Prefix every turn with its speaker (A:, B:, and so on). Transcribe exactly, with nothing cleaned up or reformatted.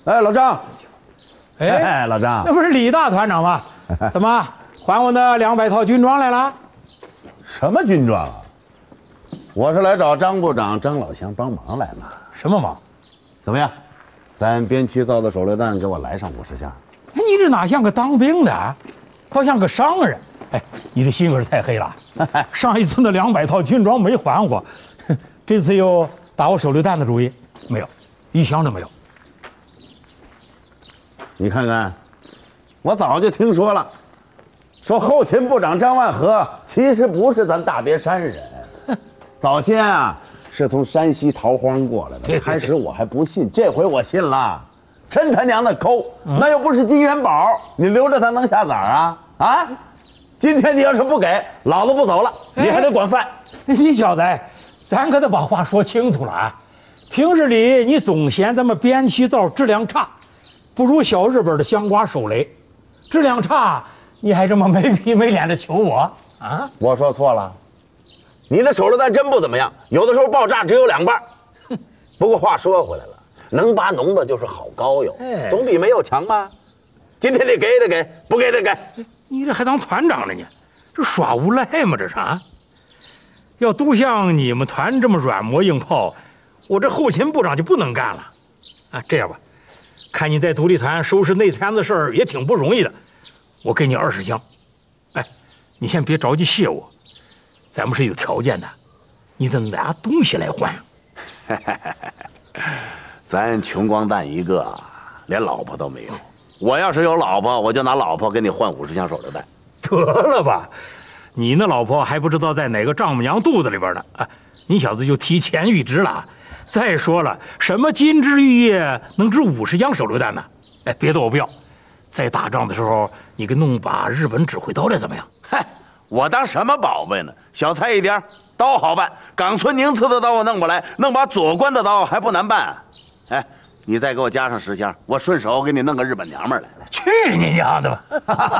A: 哎，老张，
B: 哎，
A: 哎，老张，
B: 那不是李大团长吗？怎么还我那两百套军装来了？
A: 什么军装啊？我是来找张部长、张老乡帮忙来了。
B: 什么忙？
A: 怎么样？咱边区造的手榴弹给我来上五十箱。
B: 你这哪像个当兵的啊，倒像个商人。哎，你这心可是太黑了。上一次那两百套军装没还我，这次又打我手榴弹的主意，没有，一箱都没有。
A: 你看看，我早就听说了，说后勤部长张万和其实不是咱大别山人，早先啊是从山西逃荒过来的。开始我还不信，这回我信了。真他娘的抠，那又不是金元宝，你留着他能下崽啊？啊！今天你要是不给，老子不走了，你还得管饭。
B: 你小子，咱可得把话说清楚了啊！平日里你总嫌咱们边区灶质量差，不如小日本的香瓜手雷，质量差，你还这么没皮没脸的求我啊？
A: 我说错了，你的手榴弹真不怎么样，有的时候爆炸只有两半。不过话说回来了，能拔脓的就是好膏药，总比没有强吧？今天你给得给，不给得给。
B: 你这还当团长了呢？这耍无赖吗？这是啊！要都像你们团这么软磨硬泡，我这后勤部长就不能干了。啊，这样吧，看你在独立团收拾那摊子事儿也挺不容易的，我给你二十箱。哎，你先别着急谢我，咱们是有条件的，你得拿东西来换。
A: 咱穷光蛋一个，连老婆都没有。我要是有老婆，我就拿老婆给你换五十箱手榴弹。
B: 得了吧，你那老婆还不知道在哪个丈母娘肚子里边呢啊！你小子就提前预支了。再说了，什么金枝玉叶能值五十箱手榴弹呢？哎，别的我不要，在打仗的时候，你给弄把日本指挥刀来怎么样？
A: 嗨，我当什么宝贝呢？小菜一碟，刀好办。冈村宁次的刀我弄不来，弄把左关的刀还不难办。哎。你再给我加上十箱，我顺手给你弄个日本娘们儿来。
B: 去你娘的吧！